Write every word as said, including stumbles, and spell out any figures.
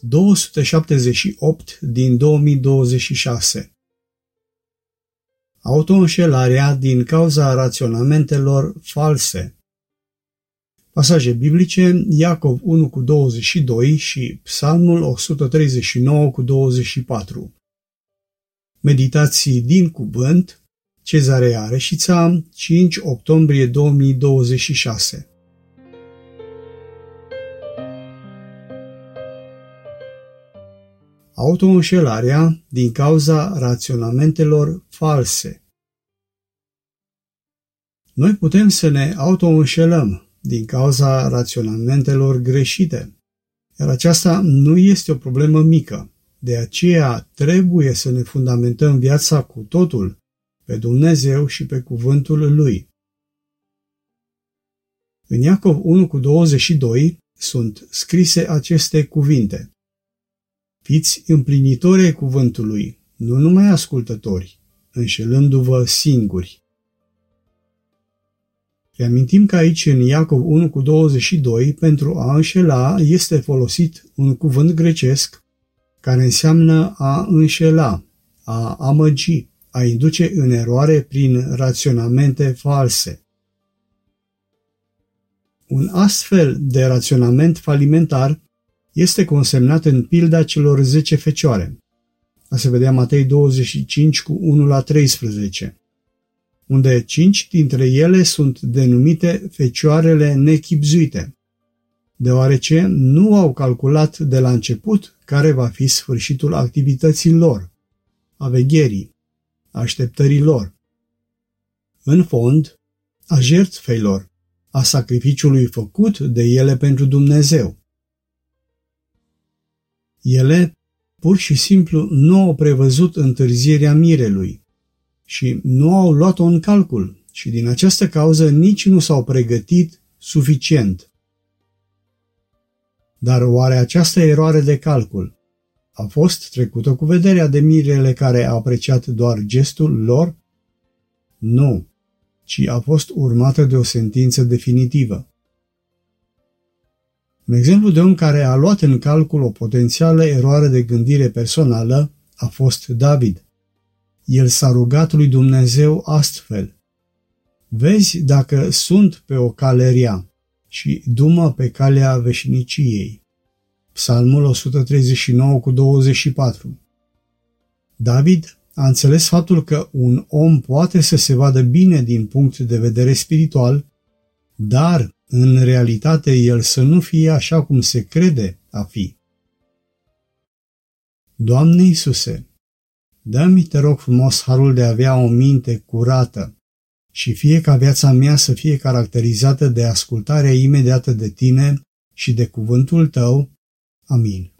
două sute șaptezeci și opt din două mii douăzeci și șase. Autoînșelarea din cauza raționamentelor false. Pasaje biblice: Iacov unu cu douăzeci și doi și Psalmul o sută treizeci și nouă cu douăzeci și patru. Meditații din cuvânt, Cezarea Reșița, cinci octombrie două mii douăzeci și șase. Autoînșelarea din cauza raționamentelor false. Noi putem să ne autoînșelăm din cauza raționamentelor greșite, iar aceasta nu este o problemă mică. De aceea trebuie să ne fundamentăm viața cu totul pe Dumnezeu și pe cuvântul Lui. În Iacov unu cu douăzeci și doi sunt scrise aceste cuvinte: Fiți împlinitori ai cuvântului, nu numai ascultători, înșelându-vă singuri. Reamintim că aici în Iacov unu cu douăzeci și doi pentru a înșela este folosit un cuvânt grecesc care înseamnă a înșela, a amăgi, a induce în eroare prin raționamente false. Un astfel de raționament falimentar este consemnat în pilda celor zece fecioare. A se vedea Matei douăzeci și cinci cu unu la treisprezece, unde cinci dintre ele sunt denumite fecioarele nechibzuite, deoarece nu au calculat de la început care va fi sfârșitul activității lor, a vegherii, a așteptării lor. În fond, a jertfelor, a sacrificiului făcut de ele pentru Dumnezeu. Ele pur și simplu nu au prevăzut întârzierea mirelui și nu au luat-o în calcul și din această cauză nici nu s-au pregătit suficient. Dar oare această eroare de calcul a fost trecută cu vederea de mirele care a apreciat doar gestul lor? Nu, ci a fost urmată de o sentință definitivă. Un exemplu de om care a luat în calcul o potențială eroare de gândire personală a fost David. El s-a rugat lui Dumnezeu astfel: Vezi dacă sunt pe o cale rea și du-mă pe calea veșniciei. Psalmul o sută treizeci și nouă cu douăzeci și patru. David a înțeles faptul că un om poate să se vadă bine din punct de vedere spiritual, dar în realitate el să nu fie așa cum se crede a fi. Doamne Iisuse, dă-mi, te rog frumos, harul de a avea o minte curată și fie ca viața mea să fie caracterizată de ascultarea imediată de Tine și de cuvântul Tău. Amin.